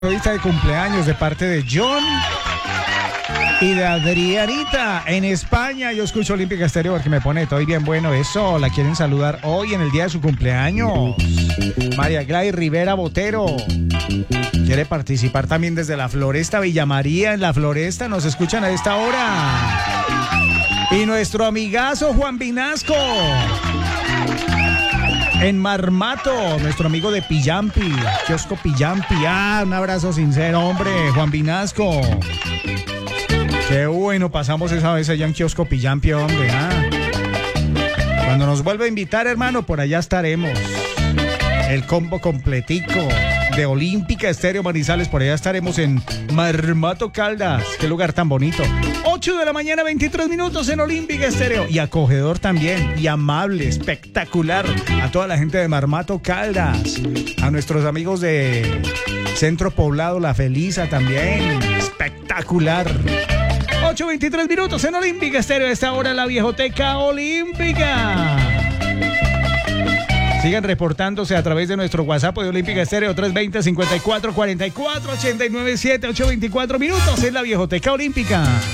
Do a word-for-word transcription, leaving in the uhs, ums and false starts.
Lista de cumpleaños de parte de John y de Adrianita en España. Yo escucho Olímpica Estéreo porque me pone todo bien bueno. Eso, la quieren saludar hoy en el día de su cumpleaños. María Gladys Rivera Botero quiere participar también desde la Floresta Villa María. En la Floresta nos escuchan a esta hora. Y nuestro amigazo Juan Vinasco en Marmato, nuestro amigo de Pillampi, kiosco Pillampi. Ah, un abrazo sincero, hombre, Juan Vinasco. Qué bueno, pasamos esa vez allá en kiosco Pillampi, hombre. Ah. Cuando nos vuelva a invitar, hermano, por allá estaremos. El combo completico de Olímpica Estéreo Manizales, por allá estaremos en Marmato Caldas. Qué lugar tan bonito. ocho de la mañana, veintitrés minutos en Olímpica Estéreo. Y acogedor también, y amable, espectacular. A toda la gente de Marmato Caldas. A nuestros amigos de Centro Poblado La Felisa también. Espectacular. ocho veintitrés minutos en Olímpica Estéreo. A esta hora la Viejoteca Olímpica. Sigan reportándose a través de nuestro WhatsApp de Olímpica Estéreo tres veinte, cincuenta y cuatro, cuarenta y cuatro, ochenta y nueve, siete, ocho veinticuatro minutos en la Viejoteca Olímpica.